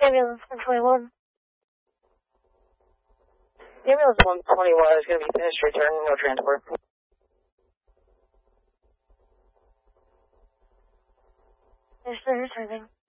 Ambulance 121. Ambulance 121 is going to be finished return, no transport. Yes, sir, returning.